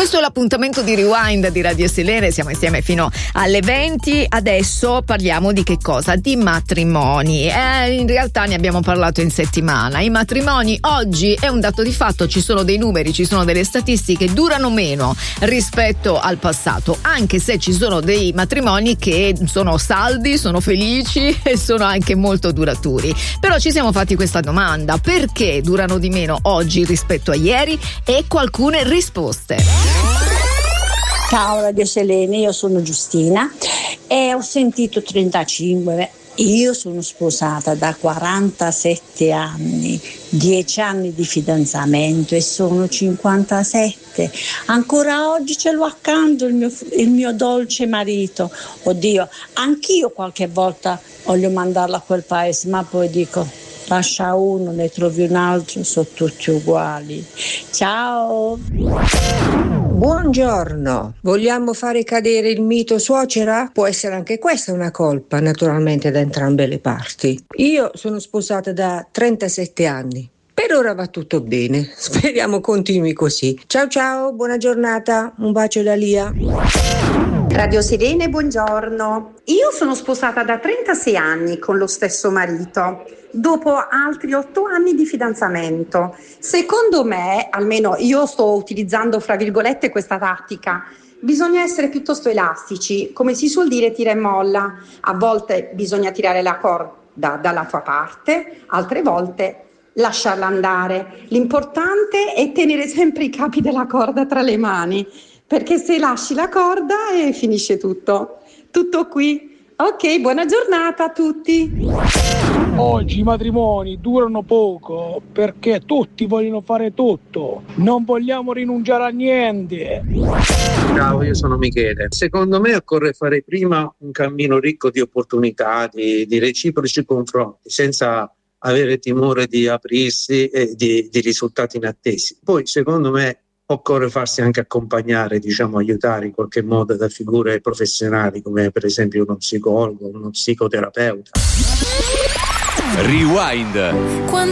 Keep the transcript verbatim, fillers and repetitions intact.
Questo è l'appuntamento di Rewind di Radio Selene, siamo insieme fino alle venti. Adesso parliamo di che cosa? Di matrimoni. Eh, in realtà ne abbiamo parlato in settimana. I matrimoni oggi è un dato di fatto, ci sono dei numeri, ci sono delle statistiche, durano meno rispetto al passato, anche se ci sono dei matrimoni che sono saldi, sono felici e sono anche molto duraturi. Però ci siamo fatti questa domanda: perché durano di meno oggi rispetto a ieri? E alcune risposte. Ciao Radio Selene, io sono Giustina e ho sentito trentacinque. Io sono sposata da quarantasette anni, dieci anni di fidanzamento e sono cinquantasette. Ancora oggi ce l'ho accanto il mio, il mio dolce marito. Oddio, anch'io qualche volta voglio mandarlo a quel paese, ma poi dico: lascia uno, ne trovi un altro, sono tutti uguali. Ciao! Buongiorno, vogliamo fare cadere il mito suocera? Può essere anche questa una colpa, naturalmente, da entrambe le parti. Io sono sposata da trentasette anni. Per ora va tutto bene, speriamo continui così. Ciao ciao, buona giornata, un bacio da Lia. Radio Selene, buongiorno. Io sono sposata da trentasei anni con lo stesso marito, dopo altri otto anni di fidanzamento. Secondo me, almeno io sto utilizzando fra virgolette questa tattica, bisogna essere piuttosto elastici, come si suol dire tira e molla. A volte bisogna tirare la corda dalla tua parte, altre volte lasciarla andare. L'importante è tenere sempre i capi della corda tra le mani, perché se lasci la corda e finisce tutto. Tutto qui. Ok, buona giornata a tutti. Oggi i matrimoni durano poco perché tutti vogliono fare tutto, non vogliamo rinunciare a niente. Ciao, io sono Michele. Secondo me occorre fare prima un cammino ricco di opportunità, di, di reciproci confronti, senza avere timore di aprirsi e di, di risultati inattesi. Poi, secondo me, occorre farsi anche accompagnare, diciamo aiutare in qualche modo da figure professionali come per esempio uno psicologo, uno psicoterapeuta. Rewind.